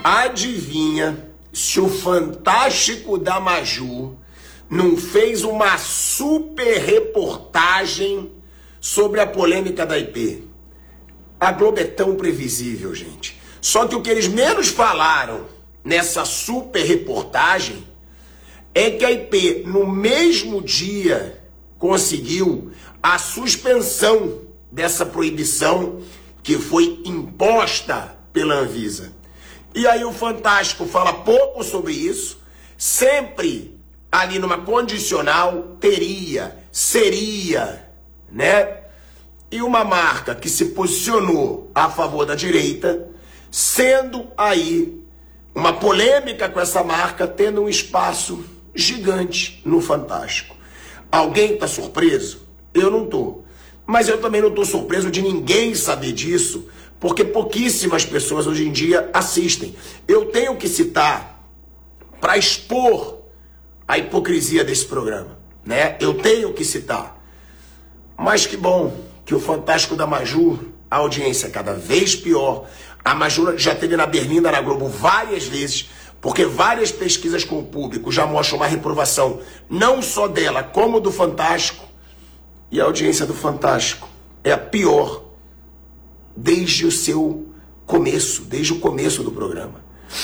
Adivinha se o Fantástico da Maju não fez uma super reportagem sobre a polêmica da IP? A Globo é tão previsível, gente. Só que o que eles menos falaram nessa super reportagem é que a IP, no mesmo dia, conseguiu a suspensão dessa proibição que foi imposta pela Anvisa. E aí o Fantástico fala pouco sobre isso, sempre ali numa condicional, teria, seria, né? E uma marca que se posicionou a favor da direita, sendo aí uma polêmica com essa marca, tendo um espaço gigante no Fantástico. Alguém está surpreso? Eu não tô. Mas eu também não estou surpreso de ninguém saber disso, porque pouquíssimas pessoas hoje em dia assistem. Eu tenho que citar para expor a hipocrisia desse programa, né? Eu tenho que citar. Mas que bom que o Fantástico da Maju, a audiência é cada vez pior. A Maju já teve na Berlinda, na Globo, várias vezes, porque várias pesquisas com o público já mostram uma reprovação, não só dela, como do Fantástico. E a audiência do Fantástico é a pior desde o seu começo, desde o começo do programa.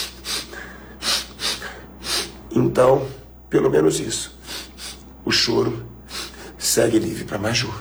Então, pelo menos isso. O choro segue livre para Maju.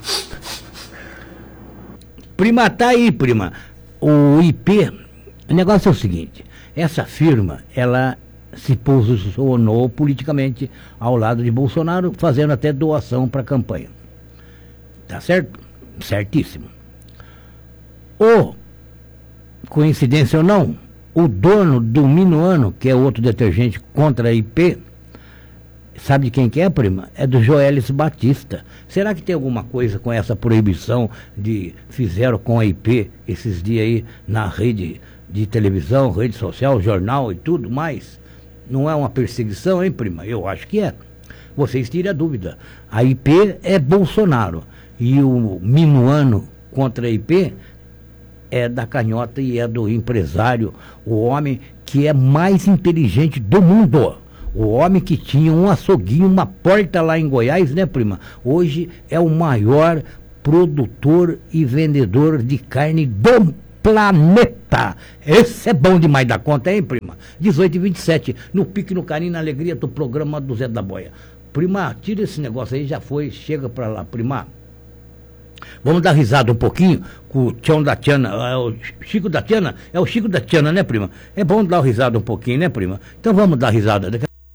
Prima, tá aí, prima. O IP, o negócio é o seguinte, essa firma, ela se posicionou politicamente ao lado de Bolsonaro, fazendo até doação para a campanha. Tá certo? Certíssimo. Ou, coincidência ou não, o dono do Minuano, que é outro detergente contra a IP, sabe de quem que é, prima? É do Joelis Batista. Será que tem alguma coisa com essa proibição de fizeram com a IP esses dias aí na rede de televisão, rede social, jornal e tudo mais? Não é uma perseguição, hein, prima? Eu acho que é. Vocês tirem a dúvida. A IP é Bolsonaro e o Minuano contra a IP é da canhota e é do empresário, o homem que é mais inteligente do mundo. O homem que tinha um açouguinho, uma porta lá em Goiás, né, prima? Hoje é o maior produtor e vendedor de carne do planeta. Esse é bom demais da conta, hein, prima? 18h27, no pique, no carinho, na alegria do programa do Zé da Boia. Prima, tira esse negócio aí, já foi, chega pra lá, prima. Vamos dar risada um pouquinho com o Tchão da Tiana, o Chico da Tiana, é o Chico da Tiana, né, prima? É bom dar risada um pouquinho, né, prima? Então vamos dar risada.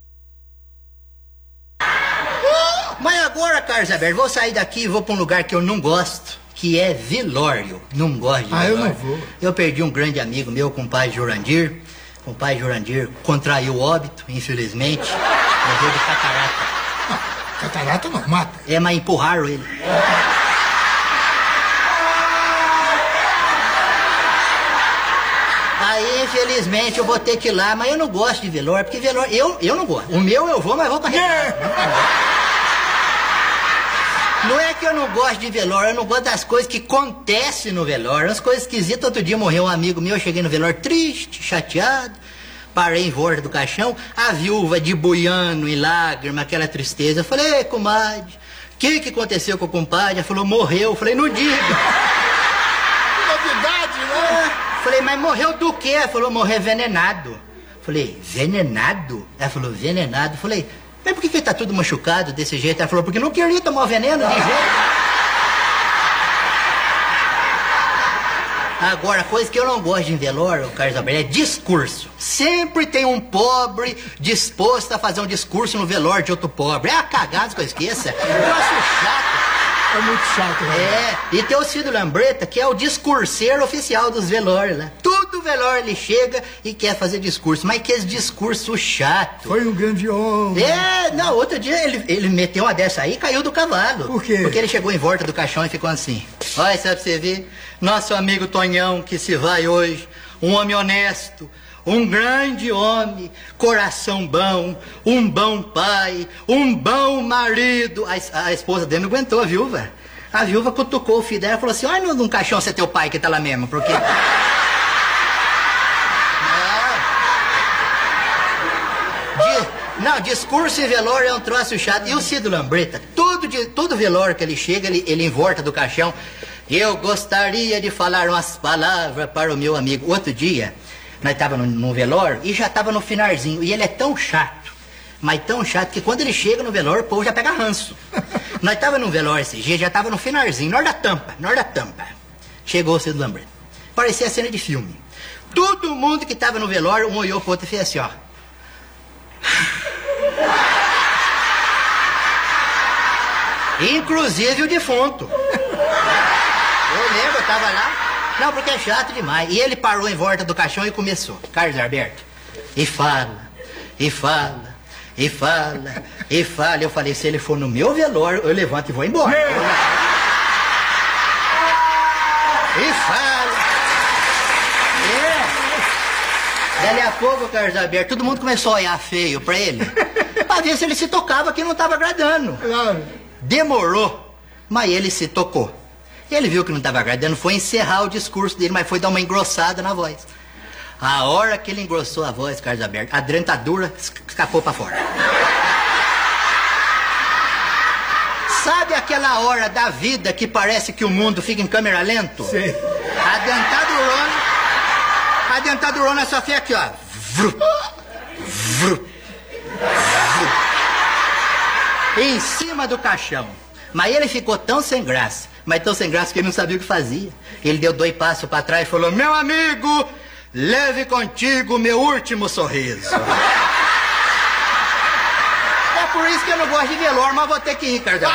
Mas agora, Carlos Alberto, vou sair daqui e vou pra um lugar que eu não gosto, que é velório. Não gosto de velório. Eu não vou. Eu perdi um grande amigo meu, com o pai Jurandir. O pai Jurandir contraiu o óbito, infelizmente. Morreu de catarata. Não, catarata não mata. É, mas empurraram ele. Aí, infelizmente, eu vou ter que ir lá, mas eu não gosto de velório, porque velório, eu não gosto. O meu eu vou, mas vou carregar. Não é que eu não gosto de velório, eu não gosto das coisas que acontecem no velório, umas coisas esquisitas. Outro dia morreu um amigo meu, eu cheguei no velório triste, chateado, parei em volta do caixão, a viúva de buiano em lágrima, aquela tristeza. Eu falei, ei, comadre, o que aconteceu com o compadre? Ela falou, morreu. Eu falei, não diga. Novidade, né? Falei, mas morreu do quê? Ela falou, morreu envenenado. Falei, venenado? Ela falou, venenado. Falei, mas por que ele tá tudo machucado desse jeito? Ela falou, porque não queria tomar o veneno de jeito. Agora, coisa que eu não gosto de em velório, Carlos Alberto, é discurso. Sempre tem um pobre disposto a fazer um discurso no velório de outro pobre. É a cagada que eu esqueça. Eu acho chato. É muito chato, né? É, e tem o Cido Lambreta, que é o discurseiro oficial dos velórios, né? Tudo velório ele chega e quer fazer discurso, mas que esse discurso chato. Foi um grande homem. É, não, outro dia ele meteu uma dessa aí e caiu do cavalo. Por quê? Porque ele chegou em volta do caixão e ficou assim. Olha, sabe pra você ver? Nosso amigo Tonhão, que se vai hoje, um homem honesto, um grande homem, coração bom, um bom pai, um bom marido. A esposa dele não aguentou, a viúva. A viúva cutucou o filho dela e falou assim, olha num caixão se é teu pai que tá lá mesmo, porque... Não, discurso em velório é um troço chato. E o Cid Lambreta, todo velório que ele chega, ele envolta do caixão. Eu gostaria de falar umas palavras para o meu amigo. Outro dia, nós estávamos num velório e já estava no finalzinho. E ele é tão chato, mas tão chato, que quando ele chega no velório, o povo já pega ranço. Nós estávamos num velório esse dia, já estava no finalzinho, na hora da tampa. Chegou o Cid Lambreta. Parecia cena de filme. Todo mundo que estava no velório, um olhou pro outro e fez assim, ó. Inclusive o defunto. Eu lembro, eu tava lá. Não, porque é chato demais. E ele parou em volta do caixão e começou. Carlos Alberto. E fala. E eu falei, se ele for no meu velório, eu levanto e vou embora. E fala. Dali a pouco, Carlos Alberto, todo mundo começou a olhar feio pra ele. Pra ver se ele se tocava, que não tava agradando. Claro. Demorou, mas ele se tocou. Ele viu que não estava agradando, foi encerrar o discurso dele, mas foi dar uma engrossada na voz. A hora que ele engrossou a voz, Carlos Alberto, a dentadura escapou pra fora. Sabe aquela hora da vida que parece que o mundo fica em câmera lento? Sim. A dentadurona só fez aqui, ó. Vru, vru, vru. Em cima do caixão. Mas ele ficou tão sem graça, que ele não sabia o que fazia. Ele deu 2 passos para trás e falou, meu amigo, leve contigo meu último sorriso. É por isso que eu não gosto de velório, mas vou ter que ir, Carlos.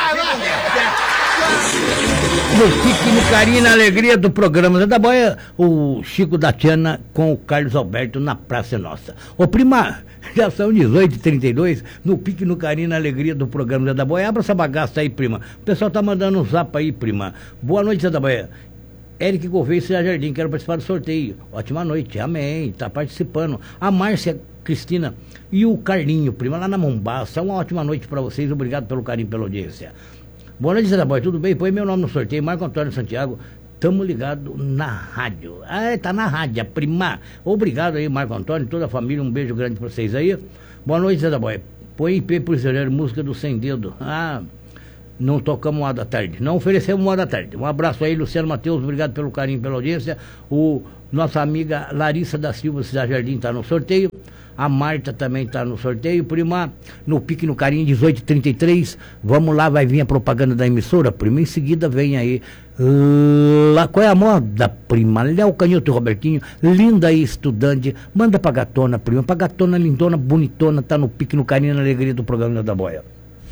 No Pique, no Carinho e na Alegria do programa Zé da Boia, o Chico da Tiana com o Carlos Alberto na Praça Nossa. Ô prima, já são 18h32, no Pique, no Carinho e na Alegria do programa Zé da Boia. Abra essa bagaça aí, prima. O pessoal tá mandando um zap aí, prima. Boa noite, Zé da Boia. Eric Gouveia, Cidade Jardim, quero participar do sorteio. Ótima noite, amém, tá participando. A Márcia Cristina e o Carlinho, prima, lá na Mombaça. Uma ótima noite pra vocês, obrigado pelo carinho, pela audiência. Boa noite, Zé da Boia, tudo bem? Põe meu nome no sorteio, Marco Antônio Santiago. Tamo ligado na rádio. Ah, tá na rádio, prima. Obrigado aí, Marco Antônio, toda a família, um beijo grande pra vocês aí. Boa noite, Zé da Boia. Põe IP Prisioneiro, música do Sem Dedo. Ah, não tocamos uma da tarde, não oferecemos uma da tarde. Um abraço aí, Luciano Matheus, obrigado pelo carinho, pela audiência. Nossa amiga Larissa da Silva, Cidade Jardim, tá no sorteio. A Marta também tá no sorteio, prima. No Pique, no Carinho, 18h33. Vamos lá, vai vir a propaganda da emissora, prima. Em seguida vem aí. Lá, qual é a moda, prima? Léo Canhoto e Robertinho, linda aí, estudante. Manda pra gatona, prima. Pra gatona, lindona, bonitona, tá no Pique, no Carinho, na Alegria do programa da Boia.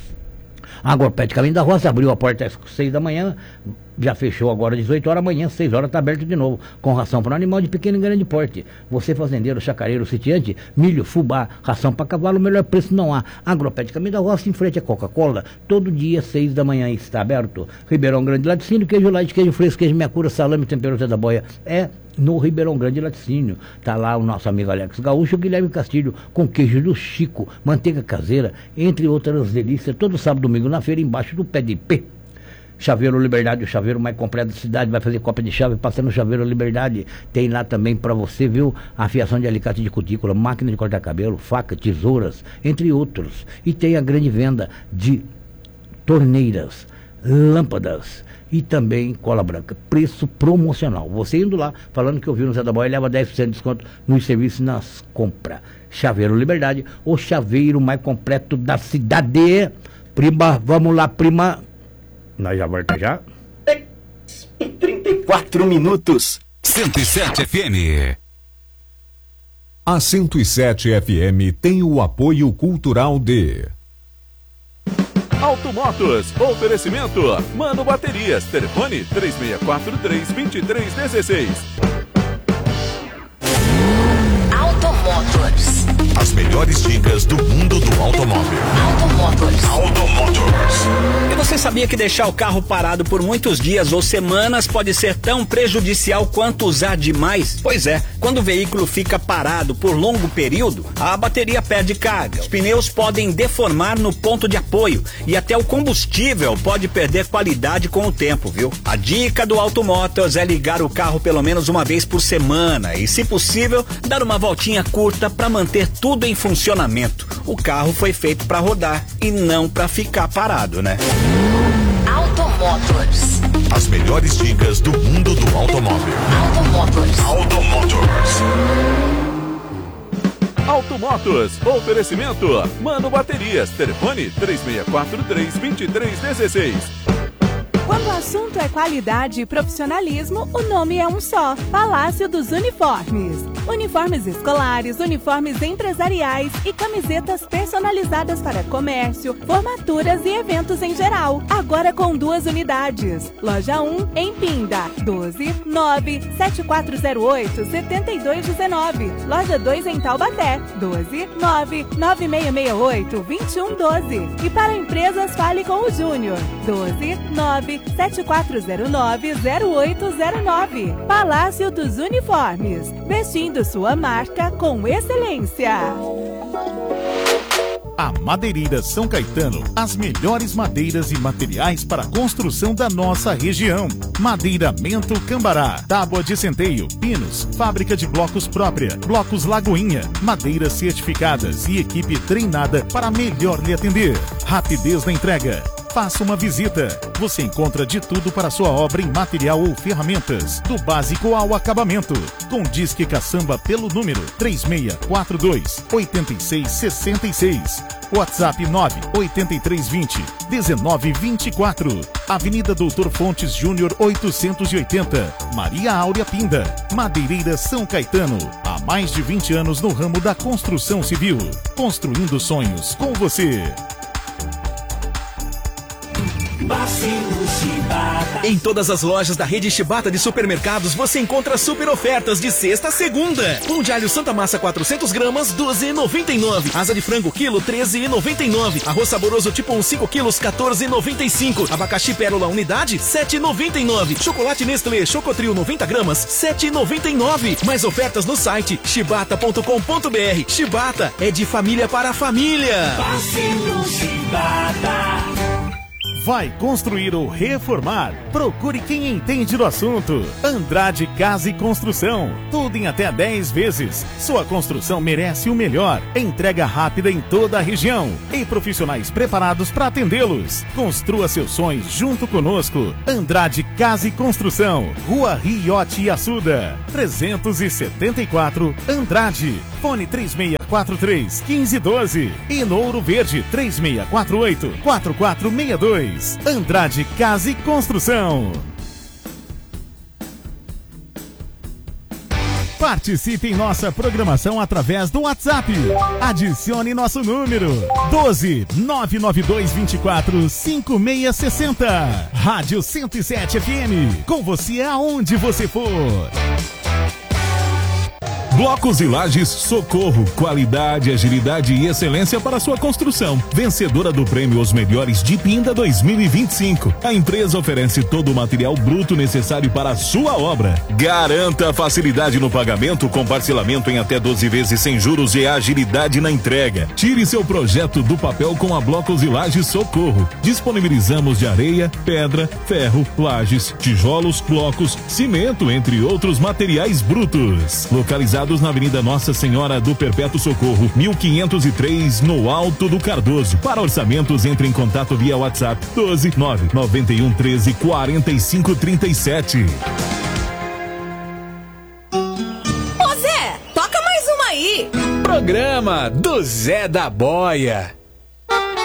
Agropet Caminho da Roça abriu a porta às 6 da manhã, já fechou agora às 18 horas, amanhã às 6 horas está aberto de novo, com ração para animal de pequeno e grande porte. Você fazendeiro, chacareiro, sitiante, milho, fubá, ração para cavalo, o melhor preço não há. Agropet Caminho da Roça em frente à Coca-Cola, todo dia às 6 da manhã está aberto. Ribeirão Grande Laticínio, queijo light, queijo fresco, queijo minha cura, salame, temperatura da boia, é no Ribeirão Grande Laticínio. Tá lá o nosso amigo Alex Gaúcho, Guilherme Castilho, com queijo do Chico, manteiga caseira, entre outras delícias, todo sábado e domingo na feira, embaixo do pé de pé. Chaveiro Liberdade, o chaveiro mais completo da cidade, vai fazer cópia de chave, passa no Chaveiro Liberdade. Tem lá também para você, viu, afiação de alicate de cutícula, máquina de cortar cabelo, faca, tesouras, entre outros. E tem a grande venda de torneiras, lâmpadas e também cola branca, preço promocional. Você indo lá, falando que ouviu no Zé da Boia, leva 10% de desconto nos serviços e nas compras. Chaveiro Liberdade, o chaveiro mais completo da cidade. Prima, vamos lá, prima. Nós já volta já. 34 minutos. 107 FM. A 107 FM tem o apoio cultural de Automotos, oferecimento Mano Baterias, telefone 3643-2316. Automotors. as melhores dicas do mundo do automóvel. Automotors. E você sabia que deixar o carro parado por muitos dias ou semanas pode ser tão prejudicial quanto usar demais? Pois é, quando o veículo fica parado por longo período, a bateria perde carga, os pneus podem deformar no ponto de apoio e até o combustível pode perder qualidade com o tempo, viu? A dica do Automotors é ligar o carro pelo menos uma vez por semana e, se possível, dar uma voltinha curta para manter tudo em funcionamento. O carro carro foi feito para rodar e não para ficar parado, né? Automotors. As melhores dicas do mundo do automóvel. Automotors. Automotos, oferecimento, Mano Baterias, telefone 3643-2316. Quando o assunto é qualidade e profissionalismo, o nome é um só: Palácio dos Uniformes. Uniformes escolares, uniformes empresariais e camisetas personalizadas para comércio, formaturas e eventos em geral. Agora com 2 unidades. Loja 1 em Pinda, 12-9-7408-7219. Loja 2 em Taubaté, 12-9-9668-2112. E para empresas, fale com o Júnior, 12-9-7409-0809. Palácio dos Uniformes, vestindo sua marca com excelência. A Madeireira São Caetano, as melhores madeiras e materiais para a construção da nossa região. Madeiramento Cambará, tábua de centeio, pinos, fábrica de blocos própria, blocos Lagoinha, madeiras certificadas e equipe treinada para melhor lhe atender. Rapidez na entrega. Faça uma visita. Você encontra de tudo para sua obra em material ou ferramentas, do básico ao acabamento. Com Disque Caçamba pelo número 3642-8666. WhatsApp 98320-1924. Avenida Doutor Fontes Júnior 880. Maria Áurea Pinda. Madeireira São Caetano. Há mais de 20 anos no ramo da construção civil. Construindo sonhos com você. Em todas as lojas da rede Shibata de supermercados você encontra super ofertas de sexta a segunda. Pão de alho Santa Massa 400 gramas, 12,99. Asa de frango quilo, 13,99. Arroz saboroso tipo 1 5 quilos, 14,95. Abacaxi pérola unidade, 7,99. Chocolate Nestlé Chocotrio 90 gramas, 7,99. Mais ofertas no site shibata.com.br. Shibata é de família para família. Passe no Shibata. Vai construir ou reformar? Procure quem entende do assunto. Andrade Casa e Construção. Tudo em até 10 vezes. Sua construção merece o melhor. Entrega rápida em toda a região. E profissionais preparados para atendê-los. Construa seus sonhos junto conosco. Andrade Casa e Construção. Rua Riote Assuda. 374 Andrade. Fone 3643-1512. E no Ouro Verde 3648-4462. Andrade Casa e Construção. Participe em nossa programação através do WhatsApp. Adicione nosso número 12-99224-5660. Rádio 107 FM. Com você aonde você for. Blocos e Lajes Socorro, qualidade, agilidade e excelência para sua construção. Vencedora do prêmio Os Melhores de Pinda 2025. A empresa oferece todo o material bruto necessário para a sua obra. Garanta facilidade no pagamento com parcelamento em até 12 vezes sem juros e agilidade na entrega. Tire seu projeto do papel com a Blocos e Lajes Socorro. Disponibilizamos de areia, pedra, ferro, lajes, tijolos, blocos, cimento, entre outros materiais brutos. Localizados na Avenida Nossa Senhora do Perpétuo Socorro, 1503, no Alto do Cardoso. Para orçamentos, entre em contato via WhatsApp 12-99113-4537. Ô Zé, toca mais uma aí. Programa do Zé da Boia.